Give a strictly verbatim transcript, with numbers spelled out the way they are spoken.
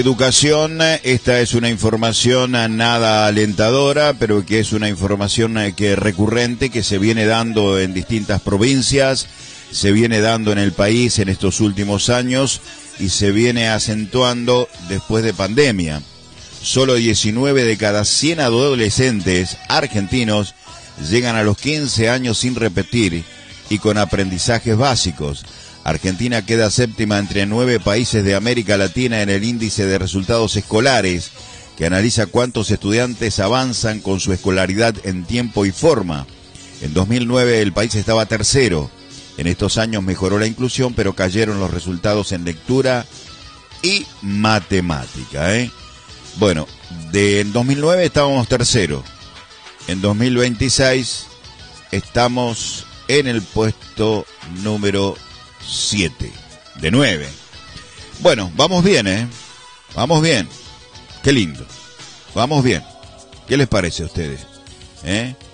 Educación, esta es una información nada alentadora, pero que es una información que es recurrente, que se viene dando en distintas provincias, se viene dando en el país en estos últimos años y se viene acentuando después de pandemia. Solo diecinueve de cada cien adolescentes argentinos llegan a los quince años sin repetir y con aprendizajes básicos. Argentina queda séptima entre nueve países de América Latina en el índice de resultados escolares, que analiza cuántos estudiantes avanzan con su escolaridad en tiempo y forma. En dos mil nueve el país estaba tercero. En estos años mejoró la inclusión, pero cayeron los resultados en lectura y matemática, ¿eh? Bueno, de, en dos mil nueve estábamos tercero. En dos mil veintiséis estamos en el puesto número siete, de nueve. Bueno, vamos bien, ¿eh? Vamos bien. Qué lindo. Vamos bien. ¿Qué les parece a ustedes? ¿Eh?